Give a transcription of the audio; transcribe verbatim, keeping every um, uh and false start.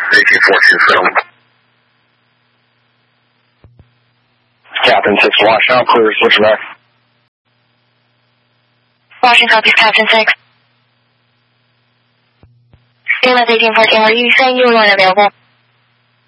eighteen fourteen film. Captain six, watch out, clear, switch back. Washington copies, Captain six. U M S eighteen fourteen, are you saying you were unavailable?